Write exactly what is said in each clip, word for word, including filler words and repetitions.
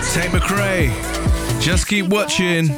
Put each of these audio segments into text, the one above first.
Tate McRae, just keep watching.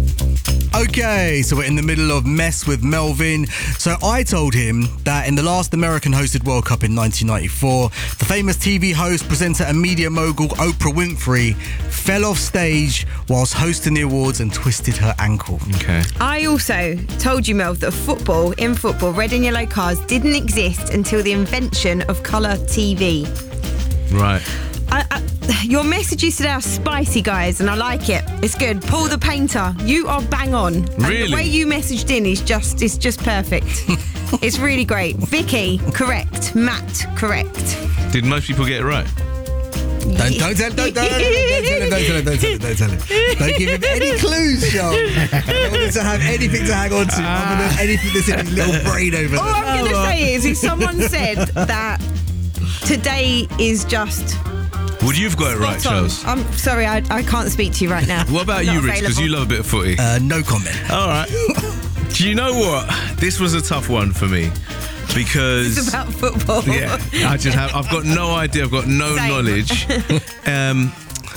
Okay, so we're in the middle of Mess with Melvin. So I told him that in the last American-hosted World Cup in nineteen ninety-four, the famous T V host, presenter and media mogul Oprah Winfrey fell off stage whilst hosting the awards and twisted her ankle. Okay. I also told you, Melv, that football, in football, red and yellow cards didn't exist until the invention of colour T V. Right. I, I, your messages today are spicy, guys, and I like it. It's good. Paul the Painter, you are bang on. And Really? the way you messaged in is just is just perfect. It's really great. Vicky, correct. Matt, correct. Did most people get it right? Don't, don't tell, don't, don't, don't, don't tell him, don't tell him, don't tell him, don't tell him. Don't give him any clues, Sean. I don't want him to have anything to hang on to. I want anything that's in his little brain over there. All I'm going to say is, if someone said that today is just... Would you've got it right, spot on. Charles? I'm sorry, I, I can't speak to you right now. What about Not you, Rich? Because available. you love a bit of footy. Uh, no comment. All right. Do you know what? This was a tough one for me because It's about football. yeah, I just have. I've got no idea. I've got no Same. knowledge. Um,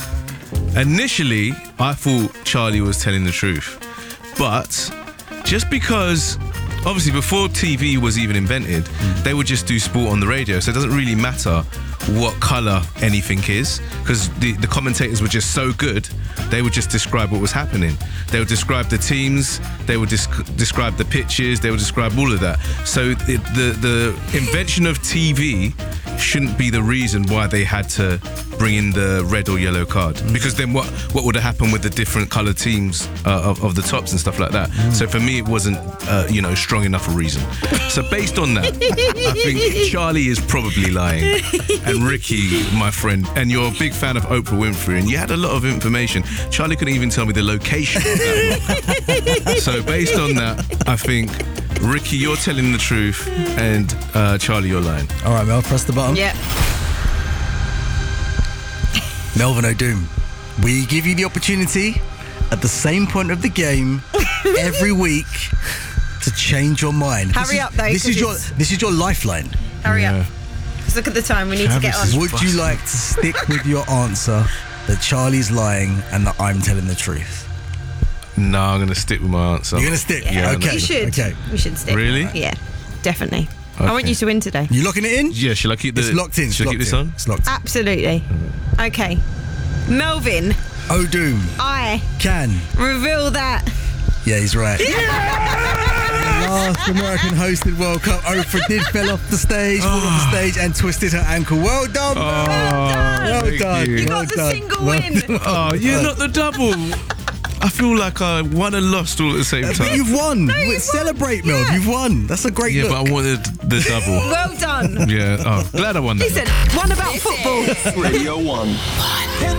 initially, I thought Charlie was telling the truth, but just because. Obviously, before T V was even invented, mm. they would just do sport on the radio. So it doesn't really matter what colour anything is, because the, the commentators were just so good, they would just describe what was happening. They would describe the teams, they would disc- describe the pitches, they would describe all of that. So it, the, the invention of T V shouldn't be the reason why they had to bring in the red or yellow card, mm. because then what what would have happened with the different coloured teams uh, of, of the tops and stuff like that. Mm. So for me, it wasn't uh, you know strong enough a reason. So based on that, I think Charlie is probably lying, and Ricky, my friend, and you're a big fan of Oprah Winfrey, and you had a lot of information. Charlie couldn't even tell me the location of that rock. So based on that, I think Ricky, you're telling the truth, and uh, Charlie, you're lying. All right, Mel, press the button. Yep. Melvin O'Doom, we give you the opportunity at the same point of the game every week to change your mind. Hurry this up, is, though, This 'cause is your it's- this is your lifeline. Hurry Yeah. up. Because look at the time, we need Travis to get is on. Would you like to stick with your answer that Charlie's lying and that I'm telling the truth? No, I'm going to stick with my answer. You're going to stick? Yeah, okay. You should. Okay. You should stick. Really? Yeah, definitely. I want Okay. you to win today. You locking it in? Yeah, shall I keep the... It's locked in. Shall I it's keep this locked in. on? It's locked in. Absolutely. Okay. Melvin, O'Doom I can. reveal that. Yeah, he's right. Last American hosted World Cup, Oprah did fell off the stage, fall off the stage, and twisted her ankle. Well done, Oh, man. Well thank done. you. You Well got the done. single Well win. done. Oh, you're not the double. I feel like I won and lost all at the same But time. you've won. No, you've Celebrate, won. Mel. Yeah. You've won. That's a great Yeah, look. but I wanted the double. Well done. Yeah, oh, glad I won that. Listen, one about football. Radio one.